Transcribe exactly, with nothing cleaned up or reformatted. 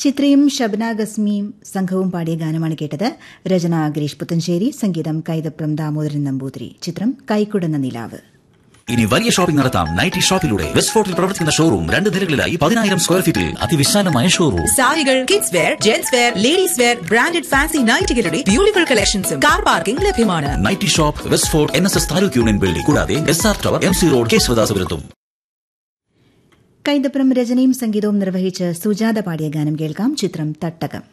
ചിത്രയും ഷബ്ന ഗസ്മിയും സംഘവും പാടിയ ഗാനമാണ് കേട്ടത്. രചന ഗിരീഷ് പുത്തഞ്ചേരി, സംഗീതം കൈതപ്രം ദാമോദരൻ നമ്പൂതിരി. ചിത്രം കൈക്കുടന്ന നിലാവ്. ഇനി വലിയ ഷോപ്പിംഗ് നടത്താം നൈറ്റി ഷോപ്പിലൂടെ. വെസ്റ്റ് ഫോർട്ടിൽ പ്രവർത്തിക്കുന്ന ഷോറൂം രണ്ട് നിലകളിലായി പതിനായിരം സ്ക്വയർ ഫീറ്റിൽ അതിവിശാലമായ ഷോറൂം. സാരികൾ, kids wear, gents wear, ladies wear, branded fancy നൈറ്റികളുടെ beautiful കളക്ഷൻസും കാർ പാർക്കിംഗ് ലഭ്യമാണ്. Nightie shop, west fort, N S S taluk union building, കൂടാതെ S R tower, M C road, കേശവദാസപുരത്തും. Kaithapram രചനയും സംഗീതവും നിർവഹിച്ച് സുജാത പാടിയ ഗാനം കേൾക്കാം. ചിത്രം തട്ടകം.